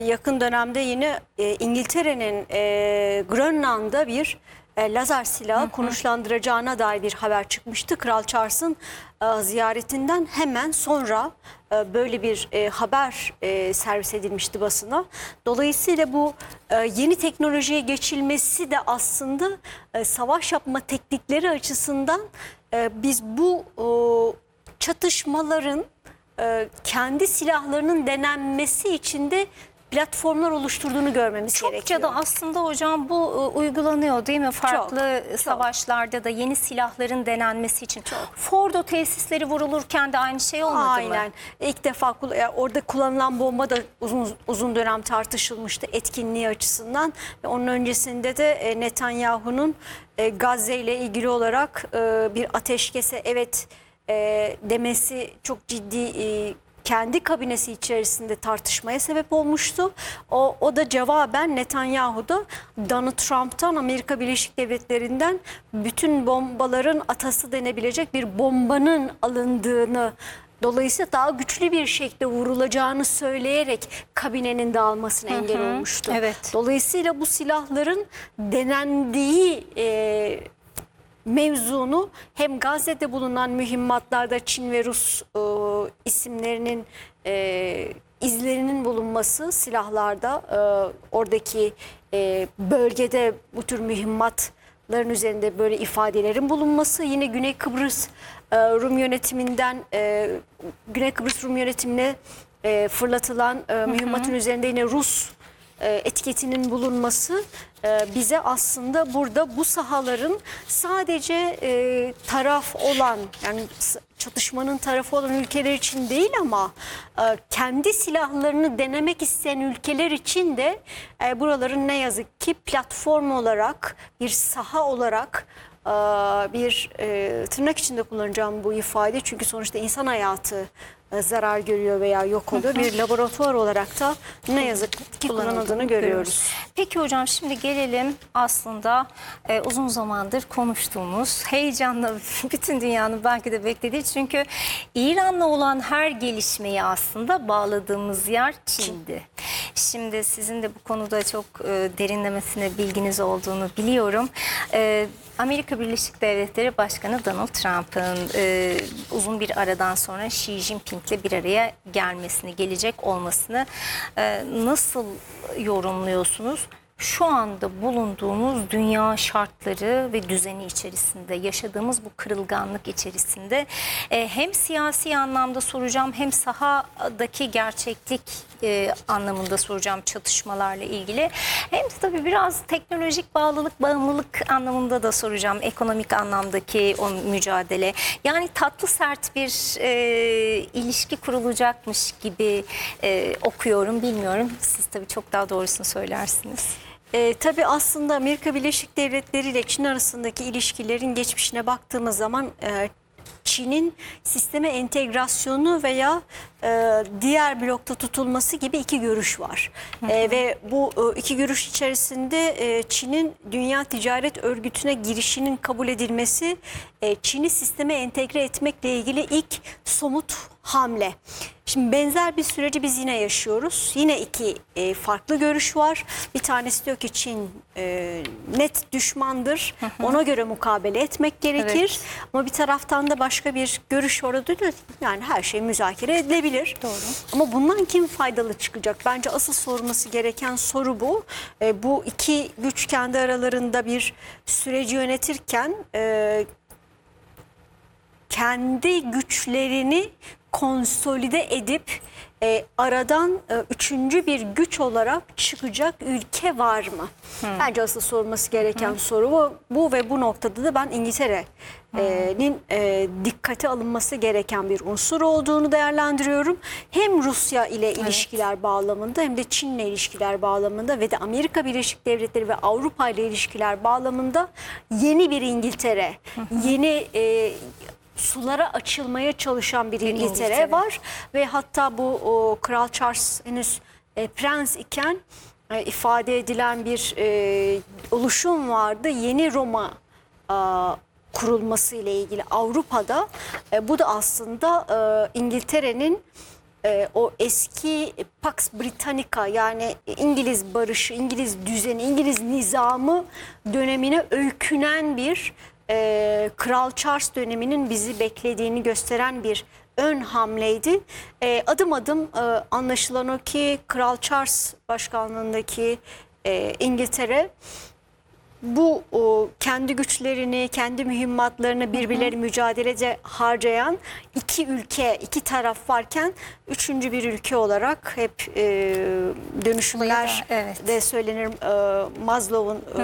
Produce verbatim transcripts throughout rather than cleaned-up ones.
Yakın dönemde yine e, İngiltere'nin e, Grönland'da bir e, lazer silahı hı hı. konuşlandıracağına dair bir haber çıkmıştı. Kral Charles'ın e, ziyaretinden hemen sonra e, böyle bir e, haber e, servis edilmişti basına. Dolayısıyla bu e, yeni teknolojiye geçilmesi de aslında e, savaş yapma teknikleri açısından e, biz bu e, çatışmaların e, kendi silahlarının denenmesi için de platformlar oluşturduğunu görmemiz Çokça gerekiyor. Çokça da aslında hocam bu uygulanıyor değil mi? Farklı çok, savaşlarda çok. da yeni silahların denenmesi için. Çok. Fordo tesisleri vurulurken de aynı şey olmadı Aynen. mı? Aynen. İlk defa yani orada kullanılan bomba da uzun uzun dönem tartışılmıştı etkinliği açısından. Ve onun öncesinde de Netanyahu'nun Gazze ile ilgili olarak bir ateşkese evet demesi çok ciddi kendi kabinesi içerisinde tartışmaya sebep olmuştu. O, o da cevaben Netanyahu'da Donald Trump'tan, Amerika Birleşik Devletleri'nden bütün bombaların atası denebilecek bir bombanın alındığını, dolayısıyla daha güçlü bir şekilde vurulacağını söyleyerek kabinenin dağılmasına hı hı, engel olmuştu. Evet. Dolayısıyla bu silahların denendiği e, mevzunu hem Gazze'de bulunan mühimmatlarda Çin ve Rus e, isimlerinin e, izlerinin bulunması, silahlarda e, oradaki e, bölgede bu tür mühimmatların üzerinde böyle ifadelerin bulunması, yine Güney Kıbrıs e, Rum yönetiminden e, Güney Kıbrıs Rum yönetimine e, fırlatılan e, mühimmatın hı hı. üzerinde yine Rus etiketinin bulunması bize aslında burada bu sahaların sadece taraf olan, yani çatışmanın tarafı olan ülkeler için değil ama kendi silahlarını denemek isteyen ülkeler için de buraların ne yazık ki platform olarak, bir saha olarak, bir tırnak içinde kullanacağım bu ifade çünkü sonuçta insan hayatı zarar görüyor veya yok oluyor. Bir laboratuvar olarak da ne yazık ki kullanıldığını görüyoruz. Peki hocam, şimdi gelelim aslında e, uzun zamandır konuştuğumuz, heyecanla bütün dünyanın belki de beklediği, çünkü İran'la olan her gelişmeyi aslında bağladığımız yer Çin'di. Şimdi sizin de bu konuda çok e, derinlemesine bilginiz olduğunu biliyorum. E, Amerika Birleşik Devletleri Başkanı Donald Trump'ın e, uzun bir aradan sonra Xi Jinping'le bir araya gelmesini, gelecek olmasını e, nasıl yorumluyorsunuz? Şu anda bulunduğumuz dünya şartları ve düzeni içerisinde, yaşadığımız bu kırılganlık içerisinde e, hem siyasi anlamda soracağım, hem sahadaki gerçeklik e, anlamında soracağım çatışmalarla ilgili. Hem de tabii biraz teknolojik bağlılık, bağımlılık anlamında da soracağım, ekonomik anlamdaki o mücadele. Yani tatlı sert bir e, ilişki kurulacakmış gibi e, okuyorum, bilmiyorum. Siz tabii çok daha doğrusunu söylersiniz. E, tabii aslında Amerika Birleşik Devletleri ile Çin arasındaki ilişkilerin geçmişine baktığımız zaman e, Çin'in sisteme entegrasyonu veya e, diğer blokta tutulması gibi iki görüş var. Hı hı. E, ve bu e, iki görüş içerisinde e, Çin'in Dünya Ticaret Örgütü'ne girişinin kabul edilmesi, e, Çin'i sisteme entegre etmekle ilgili ilk somut hamle. Şimdi benzer bir süreci biz yine yaşıyoruz. Yine iki e, farklı görüş var. Bir tanesi diyor ki Çin e, net düşmandır. Hı hı. Ona göre mukabele etmek gerekir. Evet. Ama bir taraftan da başka bir görüş orada diyor. Yani her şey müzakere edilebilir. Doğru. Ama bundan kim faydalı çıkacak? Bence asıl sorulması gereken soru bu. E, bu iki güç kendi aralarında bir süreci yönetirken e, kendi güçlerini konsolide edip e, aradan e, üçüncü bir güç olarak çıkacak ülke var mı? Hmm. Bence asıl sorulması gereken hmm. soru bu, bu ve bu noktada da ben İngiltere'nin e, dikkate alınması gereken bir unsur olduğunu değerlendiriyorum. Hem Rusya ile ilişkiler evet. bağlamında, hem de Çin ile ilişkiler bağlamında ve de Amerika Birleşik Devletleri ve Avrupa ile ilişkiler bağlamında yeni bir İngiltere, hmm. yeni e, sulara açılmaya çalışan bir İngiltere, İngiltere var ve hatta bu o, Kral Charles henüz e, prens iken e, ifade edilen bir e, oluşum vardı. Yeni Roma e, kurulması ile ilgili Avrupa'da. E, bu da aslında e, İngiltere'nin e, o eski Pax Britannica, yani İngiliz barışı, İngiliz düzeni, İngiliz nizamı dönemine öykünen bir e, Kral Charles döneminin bizi beklediğini gösteren bir ön hamleydi. E, adım adım e, anlaşılan o ki Kral Charles başkanlığındaki e, İngiltere bu o, kendi güçlerini, kendi mühimmatlarını birbirleri mücadelede harcayan iki ülke, iki taraf varken üçüncü bir ülke olarak hep e, dönüşümler Evet. de söylenir. E, Maslow'un e,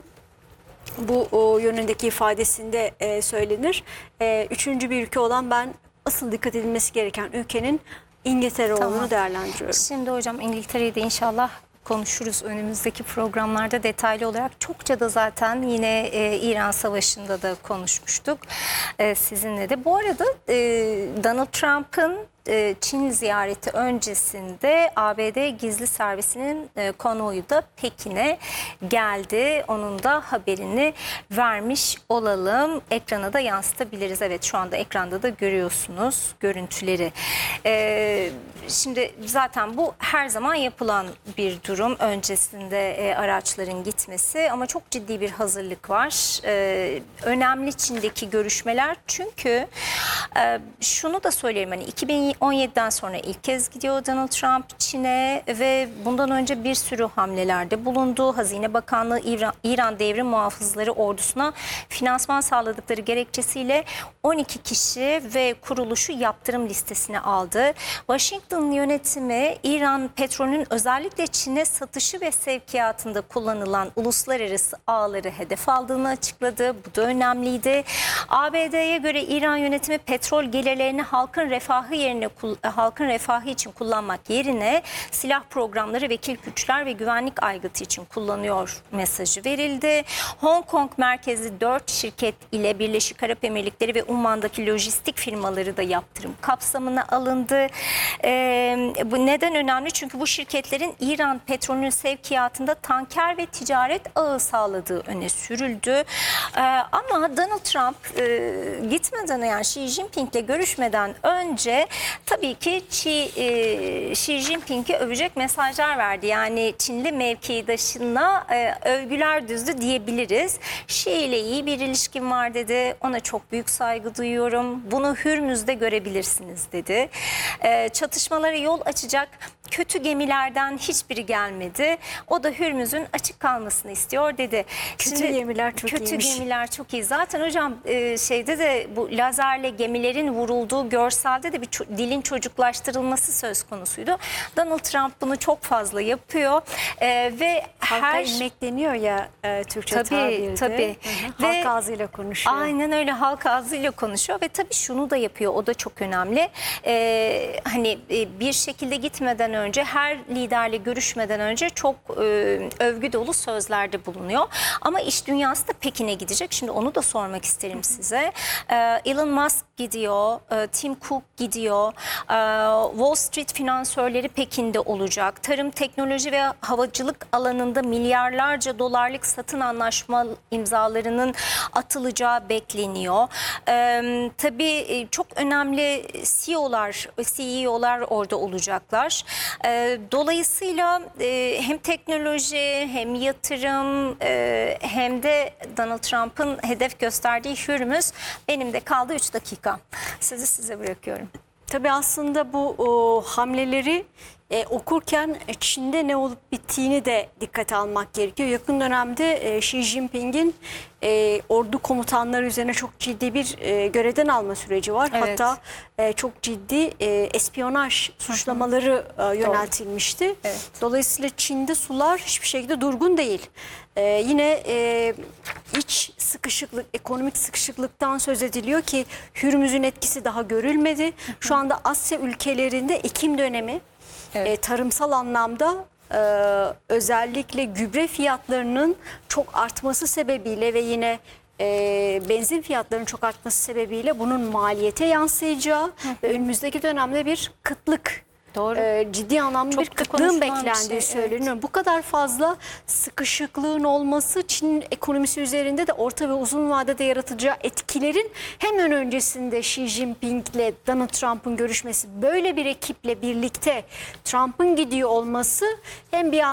bu o, yönündeki ifadesinde e, söylenir. E, üçüncü bir ülke olan, ben asıl dikkat edilmesi gereken ülkenin İngiltere Tamam. olduğunu değerlendiriyorum. Şimdi hocam İngiltere'yi de inşallah konuşuruz önümüzdeki programlarda detaylı olarak. Çokça da zaten yine e, İran Savaşı'nda da konuşmuştuk e, sizinle de. Bu arada e, Donald Trump'ın e, Çin ziyareti öncesinde A B D gizli servisinin e, konvoyu da Pekin'e geldi. Onun da haberini vermiş olalım. Ekrana da yansıtabiliriz. Evet, şu anda ekranda da görüyorsunuz görüntüleri. E, şimdi zaten bu her zaman yapılan bir durum. Öncesinde e, araçların gitmesi, ama çok ciddi bir hazırlık var. E, önemli Çin'deki görüşmeler, çünkü e, şunu da söyleyeyim, hani iki bin on yediden sonra ilk kez gidiyor Donald Trump Çin'e ve bundan önce bir sürü hamlelerde bulundu. Hazine Bakanlığı İran, İran Devrim Muhafızları ordusuna finansman sağladıkları gerekçesiyle on iki kişi ve kuruluşu yaptırım listesine aldı. Washington yönetimi İran petrolünün özellikle Çin'e satışı ve sevkiyatında kullanılan uluslararası ağları hedef aldığını açıkladı. Bu da önemliydi. A B D'ye göre İran yönetimi petrol gelirlerini halkın refahı yerine halkın refahı için kullanmak yerine silah programları, vekil güçler ve güvenlik aygıtı için kullanıyor mesajı verildi. Hong Kong merkezli dört şirket ile Birleşik Arap Emirlikleri ve Umman'daki lojistik firmaları da yaptırım kapsamına alındı. Ee, bu neden önemli? Çünkü bu şirketlerin İran petrolünün sevkiyatında tanker ve ticaret ağı sağladığı öne sürüldü. Ee, ama Donald Trump e, gitmeden, yani Xi Jinping'le görüşmeden önce tabii ki Xi, e, Xi Jinping'i övecek mesajlar verdi. Yani Çinli mevkidaşına e, övgüler düzdü diyebiliriz. Xi ile iyi bir ilişkim var dedi. Ona çok büyük saygı duyuyorum. Bunu Hürmüz'de görebilirsiniz dedi. E, çatışmalara yol açacak kötü gemilerden hiçbiri gelmedi. O da Hürmüz'ün açık kalmasını istiyor dedi. Kötü Şimdi, gemiler çok kötü iyiymiş. gemiler çok iyi. Zaten hocam e, şeyde de bu lazerle gemilerin vurulduğu görselde de bir ço- dilin çocuklaştırılması söz konusuydu. Donald Trump bunu çok fazla yapıyor e, ve Halka her inmek deniyor ya e, Türkçe Tabii, tabirde. tabii. Hı hı. Ve- Halk ağzıyla konuşuyor. Aynen öyle, halk ağzıyla konuşuyor ve tabii şunu da yapıyor, o da çok önemli. Ee, hani e, bir şekilde gitmeden önce, her liderle görüşmeden önce çok e, övgü dolu sözlerde bulunuyor. Ama iş dünyası da Pekin'e gidecek. Şimdi onu da sormak isterim size. Ee, Elon Musk gidiyor, e, Tim Cook gidiyor, e, Wall Street finansörleri Pekin'de olacak. Tarım, teknoloji ve havacılık alanında milyarlarca dolarlık satın anlaşma imzalarının atılacağı bekleniyor. Ee, tabii e, çok önemli C E O'lar, C E O'lar orada olacaklar. Ee, dolayısıyla e, hem teknoloji, hem yatırım, e, hem de Donald Trump'ın hedef gösterdiği Hürmüz. Benim de kaldı üç dakika. Sözü size bırakıyorum. Tabii aslında bu o, hamleleri e, okurken Çin'de ne olup bittiğini de dikkate almak gerekiyor. Yakın dönemde e, Xi Jinping'in e, ordu komutanları üzerine çok ciddi bir e, görevden alma süreci var. Evet. Hatta e, çok ciddi e, espiyonaj suçlamaları e, yöneltilmişti. Evet. Dolayısıyla Çin'de sular hiçbir şekilde durgun değil. Ee, yine e, iç sıkışıklık, ekonomik sıkışıklıktan söz ediliyor ki Hürmüz'ün etkisi daha görülmedi. Şu anda Asya ülkelerinde Ekim dönemi, Evet. e, tarımsal anlamda e, özellikle gübre fiyatlarının çok artması sebebiyle ve yine e, benzin fiyatlarının çok artması sebebiyle bunun maliyete yansıyacağı ve önümüzdeki dönemde bir kıtlık Doğru. e, ciddi anlamda Çok bir da kıtlığın konuşulan bir beklendiği şey, söyleniyor. Bu kadar fazla sıkışıklığın olması Çin ekonomisi üzerinde de orta ve uzun vadede yaratacağı etkilerin hemen öncesinde Xi Jinping'le Donald Trump'ın görüşmesi, böyle bir ekiple birlikte Trump'ın gidiyor olması hem bir